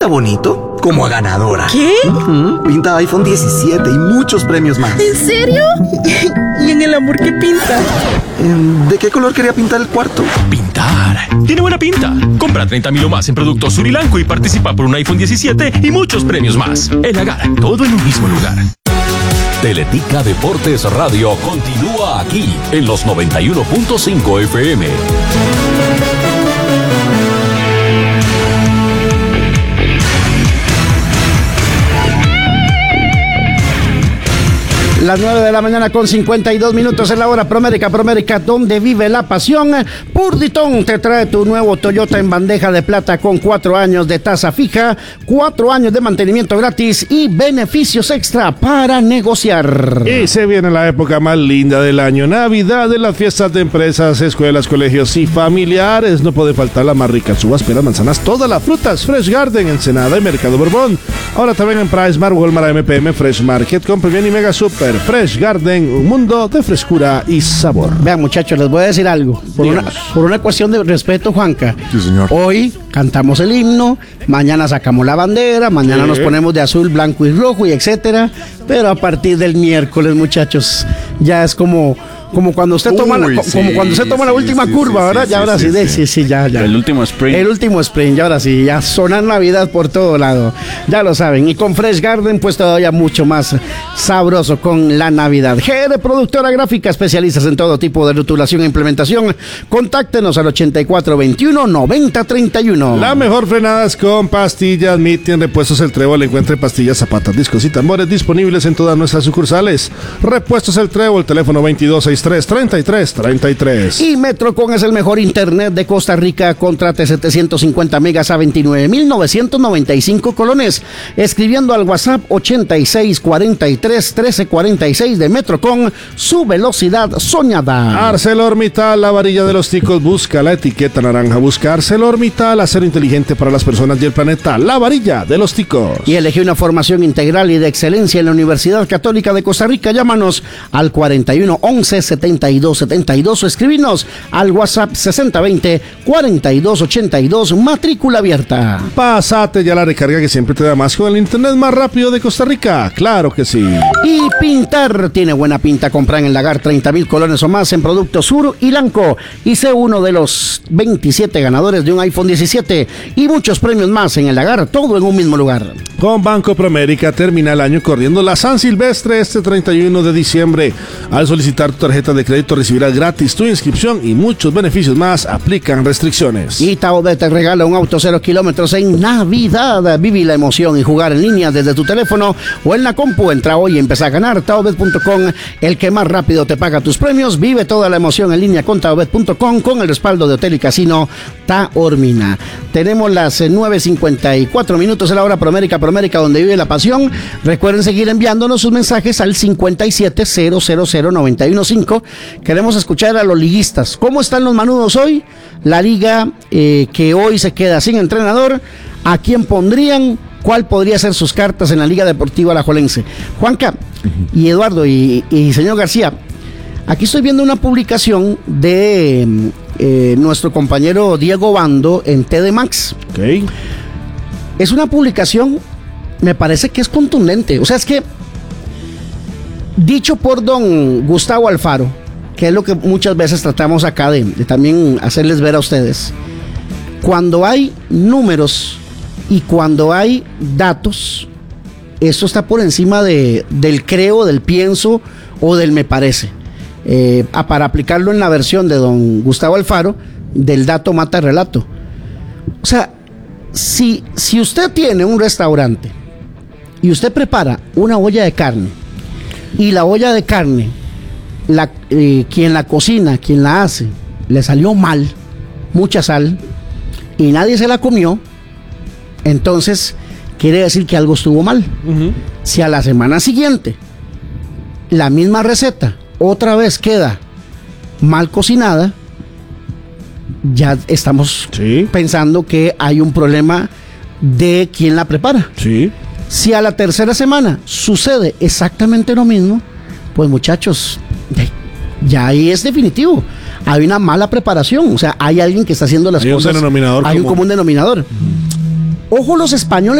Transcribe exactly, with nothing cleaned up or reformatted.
bonito, como a ganadora. ¿Qué? Uh-huh. Pinta iPhone diecisiete y muchos premios más. ¿En serio? ¿Y en el amor qué pinta? ¿De qué color quería pintar el cuarto? Pintar. Tiene buena pinta. Compra treinta mil o más en productos Surilanco y participa por un iPhone diecisiete y muchos premios más. El Agar, todo en un mismo lugar. Teletica Deportes Radio continúa aquí en los noventa y uno punto cinco F M. Las nueve de la mañana con cincuenta y dos minutos en la hora Promérica, Promérica, donde vive la pasión. Purditón te trae tu nuevo Toyota en bandeja de plata con cuatro años de tasa fija, cuatro años de mantenimiento gratis y beneficios extra para negociar. Y se viene la época más linda del año, Navidad, de las fiestas de empresas, escuelas, colegios y familiares. No puede faltar la más rica uvas, peras, manzanas, todas las frutas. Fresh Garden, Ensenada y Mercado Borbón. Ahora también en Price Mart, Walmart, M P M, Fresh Market, Compre Bien y Mega Super. Fresh Garden, un mundo de frescura y sabor. Vean, muchachos, les voy a decir algo. Por una, por una cuestión de respeto, Juanca. Sí, señor. Hoy cantamos el himno, mañana sacamos la bandera, mañana sí. Nos ponemos de azul, blanco y rojo y etcétera. Pero a partir del miércoles, muchachos, ya es como... Como cuando usted toma Uy, la, sí, como cuando usted toma sí, la última sí, curva, sí, ¿verdad? sí, Ya ahora sí, sí, sí, sí, sí, ya, ya. El último sprint. El último sprint, ya ahora sí, ya sonan Navidad por todo lado. Ya lo saben. Y con Fresh Garden, pues todavía mucho más sabroso con la Navidad. G R Productora Gráfica, especialistas en todo tipo de rotulación e implementación. Contáctenos al ochenta y cuatro veintiuno noventa treinta y uno. La mejor frenada es con pastillas Mitten, repuestos El Trébol. Encuentre pastillas, zapatas, discos y tambores disponibles en todas nuestras sucursales. Repuestos El Trébol, teléfono veintidós sesenta y tres treinta y tres treinta y tres. Y Metrocom es el mejor internet de Costa Rica. Contrate setecientos cincuenta megas a veintinueve mil novecientos noventa y cinco colones. Escribiendo al WhatsApp ochenta y seis cuarenta y tres trece cuarenta y seis de Metrocom, su velocidad soñada. ArcelorMittal, la varilla de los ticos, busca la etiqueta naranja. Busca ArcelorMittal, acero inteligente para las personas y el planeta, la varilla de los ticos. Y elegí una formación integral y de excelencia en la Universidad Católica de Costa Rica. Llámanos al cuarenta y uno once setenta y dos setenta y dos o escribinos al WhatsApp sesenta veinte cuarenta y dos ochenta y dos, matrícula abierta. Pásate ya la recarga que siempre te da más con el internet más rápido de Costa Rica, claro que sí. Y pintar tiene buena pinta. Comprar en el Lagar treinta mil colones o más en productos Sur y Lanco y sé uno de los veintisiete ganadores de un iPhone diecisiete y muchos premios más en el Lagar, todo en un mismo lugar. Con Banco Promérica termina el año corriendo la San Silvestre este treinta y uno de diciembre. Al solicitar tu tarjeta de crédito recibirás gratis tu inscripción y muchos beneficios más. Aplican restricciones. Y Taobet te regala un auto cero kilómetros en Navidad. Viví la emoción y jugar en línea desde tu teléfono o en la compu. Entra hoy y empieza a ganar. Taobet punto com, el que más rápido te paga tus premios. Vive toda la emoción en línea con Taobet punto com con el respaldo de Hotel y Casino Taormina. Tenemos las nueve cincuenta y cuatro minutos en la hora Promérica, Promérica, donde vive la pasión. Recuerden seguir enviándonos sus mensajes al cincuenta y siete cero cero cero noventa y uno cinco. Queremos escuchar a los liguistas. ¿Cómo están los manudos hoy? La liga eh, que hoy se queda sin entrenador. ¿A quién pondrían? ¿Cuál podría ser sus cartas en la Liga Deportiva Alajuelense? Juanca uh-huh. y Eduardo y, y señor García, aquí estoy viendo una publicación de eh, nuestro compañero Diego Bando en T D Max. Okay. Es una publicación, me parece que es contundente. O sea, es que dicho por don Gustavo Alfaro, que es lo que muchas veces tratamos acá de, de también hacerles ver a ustedes, cuando hay números y cuando hay datos, esto está por encima de, del creo, del pienso o del me parece. Eh, a, para aplicarlo en la versión de don Gustavo Alfaro, del dato mata el relato. O sea, si, si usted tiene un restaurante y usted prepara una olla de carne y la olla de carne, la, eh, quien la cocina, quien la hace, le salió mal, mucha sal, y nadie se la comió, entonces quiere decir que algo estuvo mal. Uh-huh. Si a la semana siguiente la misma receta otra vez queda mal cocinada, ya estamos sí. pensando que hay un problema de quién la prepara. Sí. Si a la tercera semana sucede exactamente lo mismo, pues muchachos, ya ahí es definitivo. Hay una mala preparación, o sea, hay alguien que está haciendo las hay cosas. Un denominador hay común. un común denominador. Ojo, los españoles